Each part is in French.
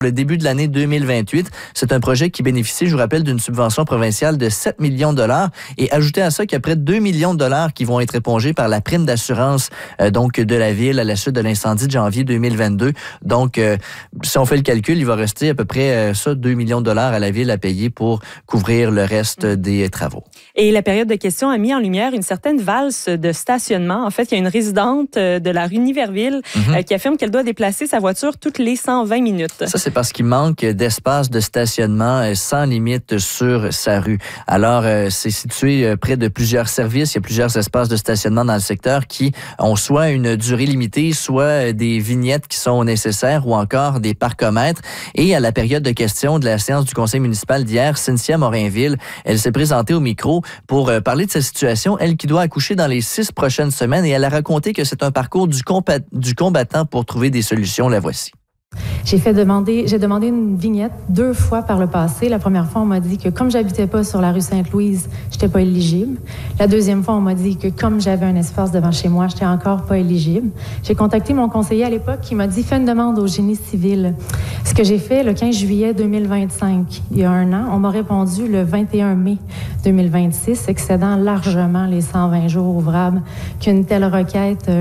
Le début de l'année 2028, c'est un projet qui bénéficie, je vous rappelle, d'une subvention provinciale de 7 millions de dollars. Et ajoutez à ça qu'il y a près de 2 millions de dollars qui vont être épongés par la prime d'assurance donc de la ville à la suite de l'incendie de janvier 2022. Donc, si on fait le calcul, il va rester à peu près 2 millions de dollars à la ville à payer pour couvrir le reste des travaux. Et la période de questions a mis en lumière une certaine valse de stationnement. En fait, il y a une résidente de la rue Niverville qui affirme qu'elle doit déplacer sa voiture toutes les 120 minutes. Ça, c'est parce qu'il manque d'espace de stationnement sans limite sur sa rue. Alors, c'est situé près de plusieurs services. Il y a plusieurs espaces de stationnement dans le secteur qui ont soit une durée limitée, soit des vignettes qui sont nécessaires ou encore des parcomètres. Et à la période de questions de la séance du conseil municipal d'hier, Cynthia Morinville, elle s'est présentée au micro pour parler de sa situation, elle qui doit accoucher dans les 6 prochaines semaines. Et elle a raconté que c'est un parcours du combattant pour trouver des solutions. La voici. J'ai demandé une vignette 2 fois par le passé. La première fois, on m'a dit que comme j'habitais pas sur la rue Sainte-Louise, j'étais pas éligible. La deuxième fois, on m'a dit que comme j'avais un espace devant chez moi, j'étais encore pas éligible. J'ai contacté mon conseiller à l'époque qui m'a dit « Fais une demande au génie civil ». Ce que j'ai fait le 15 juillet 2025, il y a un an, on m'a répondu le 21 mai 2026, excédant largement les 120 jours ouvrables qu'une telle requête,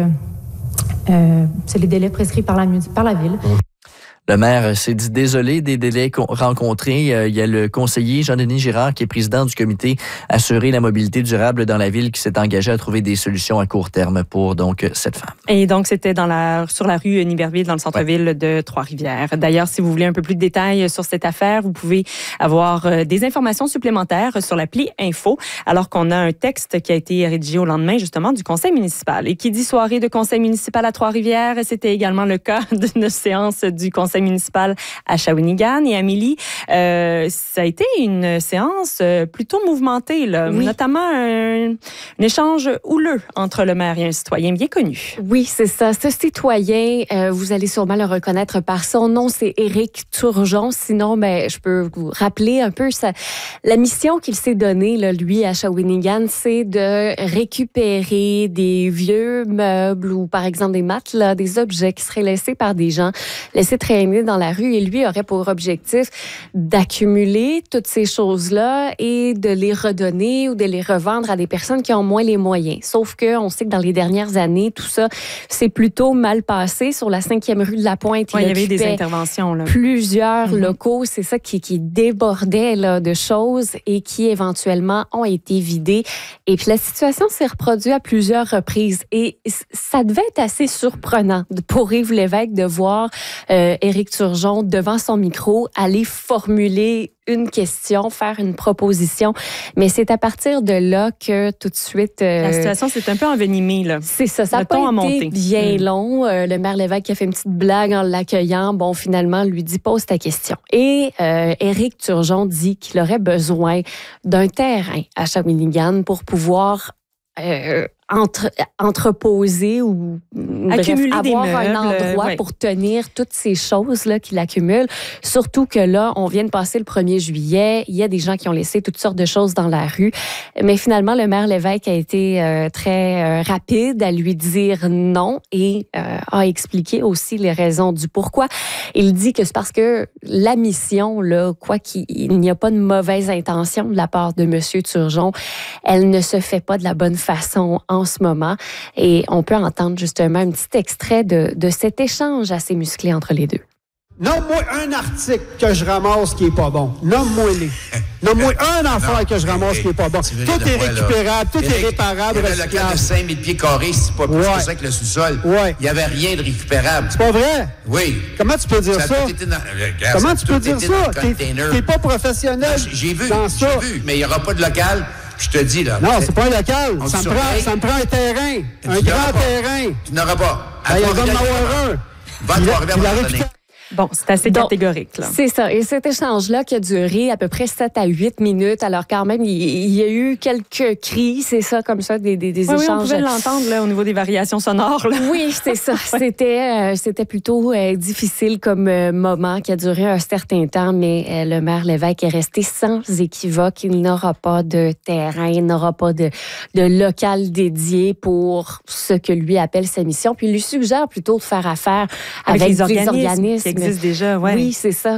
c'est les délais prescrits par la ville. Le maire s'est dit désolé des délais rencontrés. Il y a le conseiller Jean-Denis Girard, qui est président du comité Assurer la mobilité durable dans la ville, qui s'est engagé à trouver des solutions à court terme pour donc cette femme. Et donc, c'était sur la rue Niverville, dans le centre-ville de Trois-Rivières. D'ailleurs, si vous voulez un peu plus de détails sur cette affaire, vous pouvez avoir des informations supplémentaires sur l'appli Info, alors qu'on a un texte qui a été rédigé au lendemain, justement, du conseil municipal. Et qui dit soirée de conseil municipal à Trois-Rivières, c'était également le cas d'une séance du conseil municipal à Shawinigan. Et Amélie, ça a été une séance plutôt mouvementée, là, oui. Notamment un échange houleux entre le maire et un citoyen bien connu. Oui, c'est ça. Ce citoyen, vous allez sûrement le reconnaître par son nom, c'est Éric Turgeon. Sinon, je peux vous rappeler un peu la mission qu'il s'est donnée, là, lui, à Shawinigan, c'est de récupérer des vieux meubles ou, par exemple, des matelas, des objets qui seraient laissés par des gens, laissés traîner dans la rue, et lui aurait pour objectif d'accumuler toutes ces choses-là et de les redonner ou de les revendre à des personnes qui ont moins les moyens. Sauf qu'on sait que dans les dernières années, tout ça s'est plutôt mal passé. Sur la 5e rue de la Pointe, il y avait des interventions, là. Plusieurs locaux, c'est ça qui débordait là, de choses et qui éventuellement ont été vidés. Et puis la situation s'est reproduite à plusieurs reprises. Et ça devait être assez surprenant pour Yves Lévesque de voir Éric Turgeon devant son micro aller formuler une question, faire une proposition. Mais c'est à partir de là que tout de suite... la situation s'est un peu envenimée, là. C'est ça. Ça n'a pas été bien long. Le maire Lévesque qui a fait une petite blague en l'accueillant. Bon, finalement, lui dit « Pose ta question ». Et Éric Turgeon dit qu'il aurait besoin d'un terrain à Shawinigan pour pouvoir... entreposer ou accumuler avoir des meubles, un endroit pour tenir toutes ces choses-là qu'il accumule. Surtout que là, on vient de passer le 1er juillet. Il y a des gens qui ont laissé toutes sortes de choses dans la rue. Mais finalement, le maire Lévesque a été très rapide à lui dire non et a expliqué aussi les raisons du pourquoi. Il dit que c'est parce que la mission, là, quoi qu'il n'y a pas de mauvaise intention de la part de M. Turgeon, elle ne se fait pas de la bonne façon en ce moment. Et on peut entendre justement un petit extrait de cet échange assez musclé entre les deux. Nomme-moi un article que je ramasse qui est pas bon. Nomme-moi-les. Nomme-moi un affaire que je ramasse qui est pas bon. Tout est récupérable, tout est réparable. Le cas de 5000 pieds carrés, c'est pas plus que ça que le sous-sol. Ouais. Il n'y avait rien de récupérable. C'est pas vrai? Oui. Comment tu peux dire ça? Comment tu peux dire ça? T'es pas professionnel. J'ai vu, dans ça. Mais il n'y aura pas de local. Je te dis, là. Non, c'est pas un local. Ça me prend un terrain. Un grand terrain. Tu n'auras pas. Il va en avoir un. Va te voir arriver. Bon, c'est assez catégorique, là. C'est ça. Et cet échange-là qui a duré à peu près 7 à 8 minutes. Alors, quand même, il y a eu quelques cris, c'est ça, comme ça, des échanges. Oui, on pouvait l'entendre, là, au niveau des variations sonores, là. Oui, c'est ça. C'était plutôt difficile comme moment qui a duré un certain temps, mais le maire Lévesque est resté sans équivoque. Il n'aura pas de terrain, il n'aura pas de local dédié pour ce que lui appelle sa mission. Puis, il lui suggère plutôt de faire affaire avec des organismes. Existe déjà, ouais. Oui, c'est ça,